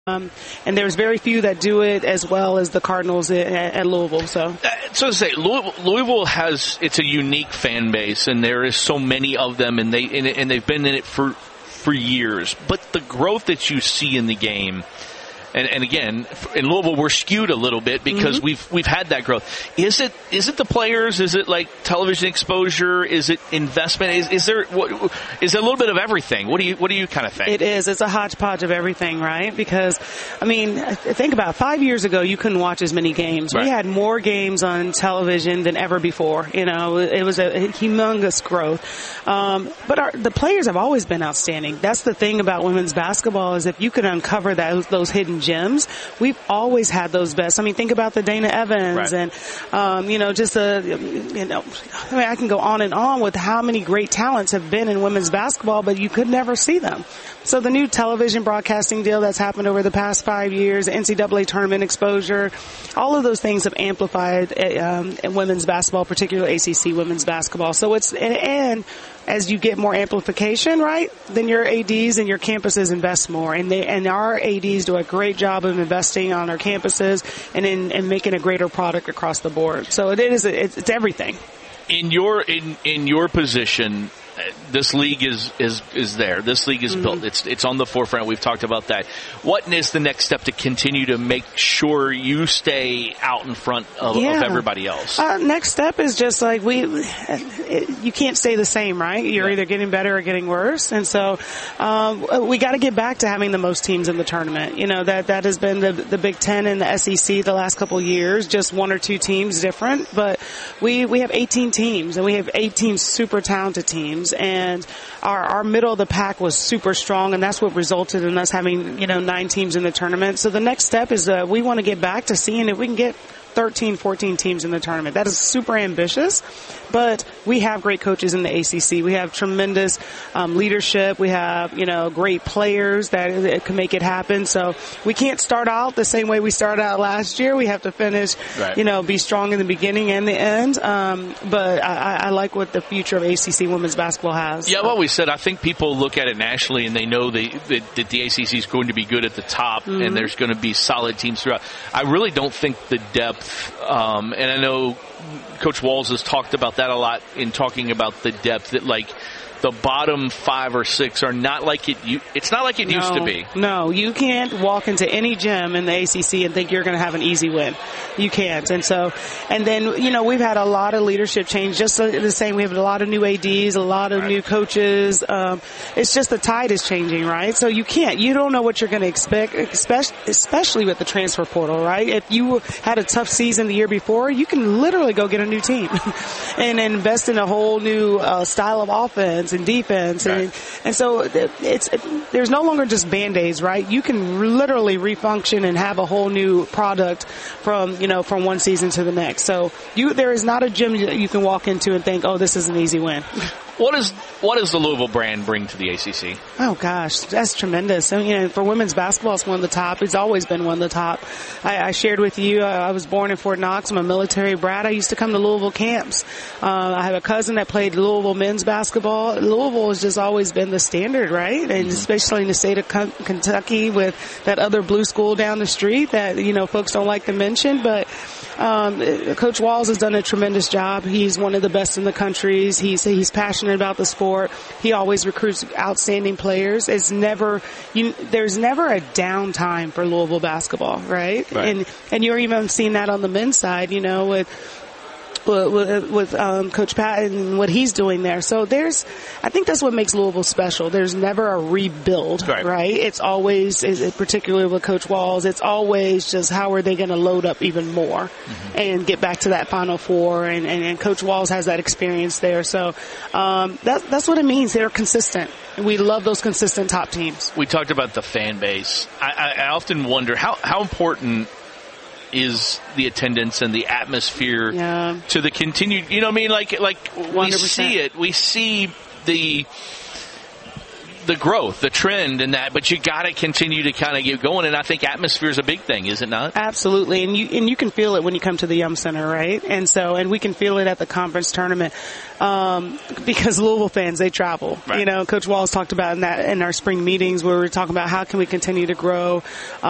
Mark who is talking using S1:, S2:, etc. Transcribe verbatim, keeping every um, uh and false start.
S1: Um, and there's very few that do it as well as the Cardinals at, at Louisville. So,
S2: uh, so to say, Louisville, Louisville has it's a unique fan base, and there is so many of them, and they and, and they've been in it for for years. But the growth that you see in the game. And, and again, in Louisville, we're skewed a little bit because mm-hmm. we've we've had that growth. Is it is it the players? Is it like television exposure? Is it investment? Is is there what, is it a little bit of everything? What do you what do you kind of think?
S1: It is. It's a hodgepodge of everything, right? Because I mean, think about it. Five years ago, you couldn't watch as many games. Right. We had more games on television than ever before. You know, it was a humongous growth. Um, but our, the players have always been outstanding. That's the thing about women's basketball is if you can uncover that, those hidden gems. We've always had those best. I mean, think about the Dana Evans
S2: right.
S1: and, um, you know, just the, you know, I mean, I can go on and on with how many great talents have been in women's basketball, but you could never see them. So the new television broadcasting deal that's happened over the past five years, N C double A tournament exposure, all of those things have amplified um, in women's basketball, particularly A C C women's basketball. So it's, and, and as you get more amplification, right, then your A Ds and your campuses invest more. And they, and our A Ds do a great job of investing on our campuses and in, and making a greater product across the board. So it is, it's, it's everything.
S2: In your, in, in your position, this league is, is, is there. This league is mm-hmm. built. It's, it's on the forefront. We've talked about that. What is the next step to continue to make sure you stay out in front of,
S1: yeah.
S2: of everybody else?
S1: Uh, next step is just like we, you can't stay the same, right? You're yeah. either getting better or getting worse. And so, um, we got to get back to having the most teams in the tournament. You know, that, that has been the, the Big Ten and the S E C the last couple of years, just one or two teams different. But we, we have eighteen teams and we have eighteen super talented teams. And our, our middle of the pack was super strong, and that's what resulted in us having, you know, nine teams in the tournament. So the next step is uh, we want to get back to seeing if we can get thirteen, fourteen teams in the tournament. That is super ambitious, but we have great coaches in the A C C. We have tremendous um, leadership. We have, you know, great players that, that can make it happen. So we can't start out the same way we started out last year. We have to finish,
S2: right.
S1: you know, be strong in the beginning and the end. Um, but I, I like what the future of A C C women's basketball has.
S2: Yeah, I've always said I think people look at it nationally and they know they, that, that the A C C is going to be good at the top mm-hmm. and there's going to be solid teams throughout. I really don't think the depth Um, and I know Coach Walls has talked about that a lot in talking about the depth that like the bottom five or six are not like it. It's not like it
S1: no,
S2: used to be.
S1: No, you can't walk into any gym in the A C C and think you're going to have an easy win. You can't. And so, and then, you know, we've had a lot of leadership change. Just the same, we have a lot of new A Ds, a lot of right. new coaches. Um, it's just the tide is changing, right? So you can't. You don't know what you're going to expect, especially, especially with the transfer portal, right? If you had a tough season the year before, you can literally go get a new team and invest in a whole new uh, style of offense and defense.
S2: Right.
S1: And, and so it's, it, there's no longer just Band-Aids, right? You can literally refunction and have a whole new product from, you know, from one season to the next. So you, there is not a gym that you can walk into and think, oh, this is an easy win.
S2: What is what does the Louisville brand bring to the A C C?
S1: Oh gosh, that's tremendous. I mean, you know, for women's basketball, it's one of the top. It's always been one of the top. I, I shared with you, uh, I was born in Fort Knox. I'm a military brat. I used to come to Louisville camps. Uh, I have a cousin that played Louisville men's basketball. Louisville has just always been the standard, right? And mm-hmm. especially in the state of Kentucky with that other blue school down the street that, you know, folks don't like to mention, but Um, Coach Walls has done a tremendous job. He's one of the best in the country. He's he's passionate about the sport. He always recruits outstanding players. It's never you, there's never a downtime for Louisville basketball, right?
S2: right?
S1: And and you're even seeing that on the men's side, you know, with. with, with um, Coach Pat and what he's doing there. So there's, I think that's what makes Louisville special. There's never a rebuild, right? right? It's always, particularly with Coach Walls, it's always just how are they going to load up even more mm-hmm. and get back to that Final Four. And, and, and Coach Walls has that experience there. So um, that, that's what it means. They're consistent. And we love those consistent top teams.
S2: We talked about the fan base. I, I, I often wonder how, how important is the attendance and the atmosphere
S1: yeah.
S2: to the continued, you know what I mean? Like, like we
S1: one hundred percent.
S2: see it. We see the, the growth, the trend and that, but you got to continue to kind of get going. And I think atmosphere is a big thing, is it not?
S1: Absolutely. And you, and you can feel it when you come to the Yum Center, right? And so, and we can feel it at the conference tournament. Um, because Louisville fans, they travel.
S2: Right.
S1: You know, Coach Walls talked about in that, in our spring meetings where we were talking about how can we continue to grow. Um,